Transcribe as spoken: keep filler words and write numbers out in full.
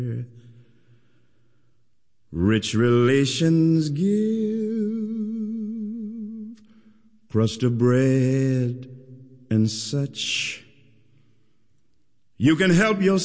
Rich relations give crust of bread and such. You can help yourself